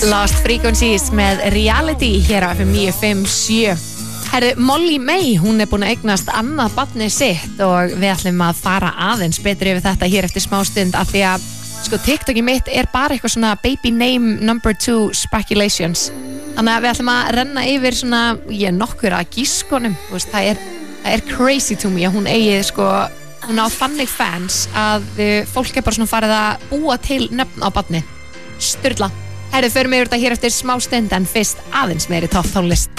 Lost Frequencies með Reality hér á FM 957. Herðu, Molly May, hún búin að eignast annað barnið sitt og við ætlum að fara aðeins betri yfir þetta hér eftir smástund af því að TikTokið mitt bara eitthvað svona baby name number 2 speculations. Þannig að við ætlum að renna yfir svona, nokkur að gískonum, það er crazy to me að hún eigi hún á þannig fans að fólk bara svona farið að búa til nöfn á barni. Sturla. Herðu, förum við yfir þetta hér eftir smástund en fyrst aðeins meiri topp tónlist.